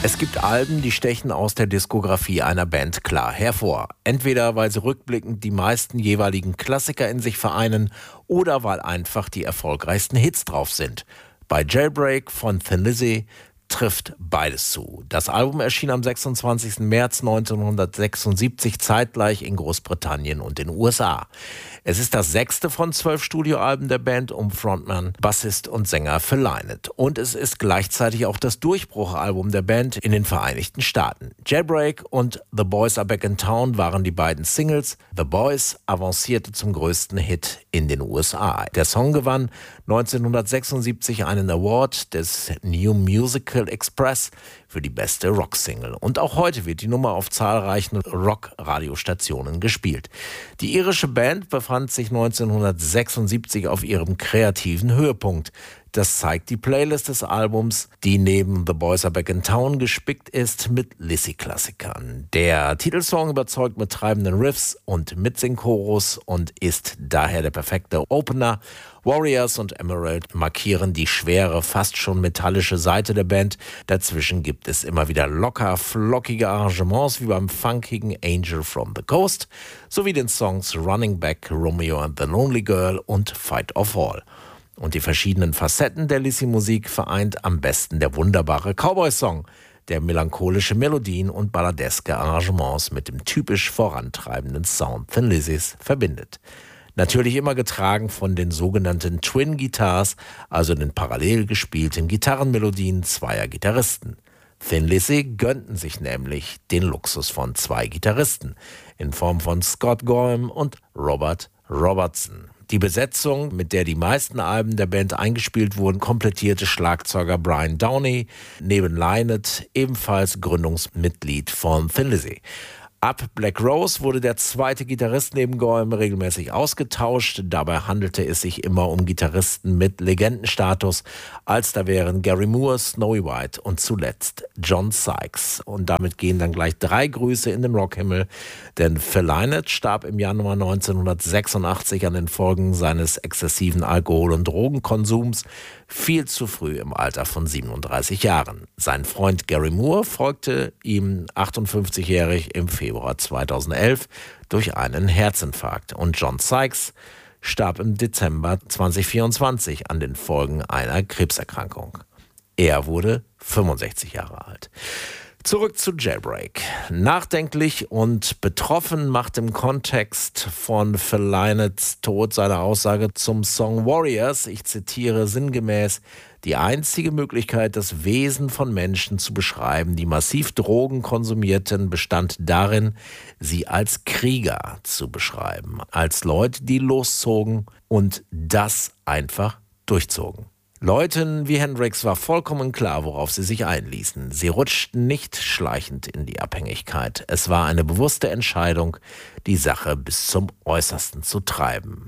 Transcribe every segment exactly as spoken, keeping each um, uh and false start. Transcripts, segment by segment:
Es gibt Alben, die stechen aus der Diskografie einer Band klar hervor. Entweder weil sie rückblickend die meisten jeweiligen Klassiker in sich vereinen oder weil einfach die erfolgreichsten Hits drauf sind. Bei Jailbreak von Thin Lizzy trifft beides zu. Das Album erschien am sechsundzwanzigsten März neunzehnhundertsechsundsiebzig zeitgleich in Großbritannien und den U S A. Es ist das sechste von zwölf Studioalben der Band um Frontmann, Bassist und Sänger Phil Lynott. Und es ist gleichzeitig auch das Durchbruchalbum der Band in den Vereinigten Staaten. Jailbreak und The Boys Are Back in Town waren die beiden Singles. The Boys avancierte zum größten Hit in den U S A. Der Song gewann neunzehnhundertsechsundsiebzig einen Award des New Musical Express für die beste Rocksingle. Und auch heute wird die Nummer auf zahlreichen Rock-Radiostationen gespielt. Die irische Band befand sich neunzehnhundertsechsundsiebzig auf ihrem kreativen Höhepunkt. Das zeigt die Playlist des Albums, die neben The Boys Are Back in Town gespickt ist mit Lizzy-Klassikern. Der Titelsong überzeugt mit treibenden Riffs und Mitsing-Chorus und ist daher der perfekte Opener. Warriors und Emerald markieren die schwere, fast schon metallische Seite der Band. Dazwischen gibt es immer wieder locker, flockige Arrangements wie beim funkigen Angel from the Coast sowie den Songs Running Back, Romeo and the Lonely Girl und Fight or Fall. Und die verschiedenen Facetten der Lizzy-Musik vereint am besten der wunderbare Cowboy-Song, der melancholische Melodien und balladeske Arrangements mit dem typisch vorantreibenden Sound Thin Lizzys verbindet. Natürlich immer getragen von den sogenannten Twin Guitars, also den parallel gespielten Gitarrenmelodien zweier Gitarristen. Thin Lizzy gönnten sich nämlich den Luxus von zwei Gitarristen in Form von Scott Gorham und Robert Robertson. Die Besetzung, mit der die meisten Alben der Band eingespielt wurden, komplettierte Schlagzeuger Brian Downey, neben Lynott ebenfalls Gründungsmitglied von Thin Lizzy. Ab Black Rose wurde der zweite Gitarrist neben Gorham regelmäßig ausgetauscht. Dabei handelte es sich immer um Gitarristen mit Legendenstatus, als da wären Gary Moore, Snowy White und zuletzt John Sykes. Und damit gehen dann gleich drei Grüße in den Rockhimmel, denn Phil Lynott starb im Januar neunzehnhundertsechsundachtzig an den Folgen seines exzessiven Alkohol- und Drogenkonsums, viel zu früh im Alter von siebenunddreißig Jahren. Sein Freund Gary Moore folgte ihm achtundfünfzigjährig im Februar zweitausendelf durch einen Herzinfarkt. Und John Sykes starb im Dezember zweitausendvierundzwanzig an den Folgen einer Krebserkrankung. Er wurde fünfundsechzig Jahre alt. Zurück zu Jailbreak. Nachdenklich und betroffen macht im Kontext von Phil Lynotts Tod seine Aussage zum Song Warriors, ich zitiere sinngemäß, die einzige Möglichkeit, das Wesen von Menschen zu beschreiben, die massiv Drogen konsumierten, bestand darin, sie als Krieger zu beschreiben, als Leute, die loszogen und das einfach durchzogen. Leuten wie Hendrix war vollkommen klar, worauf sie sich einließen. Sie rutschten nicht schleichend in die Abhängigkeit. Es war eine bewusste Entscheidung, die Sache bis zum Äußersten zu treiben.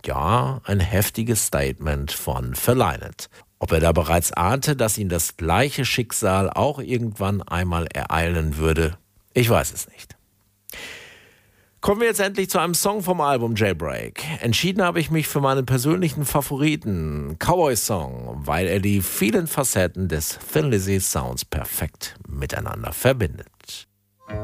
Ja, ein heftiges Statement von Phil Lynott. Ob er da bereits ahnte, dass ihn das gleiche Schicksal auch irgendwann einmal ereilen würde, ich weiß es nicht. Kommen wir jetzt endlich zu einem Song vom Album Jailbreak. Entschieden habe ich mich für meinen persönlichen Favoriten, Cowboy-Song, weil er die vielen Facetten des Thin Lizzy Sounds perfekt miteinander verbindet.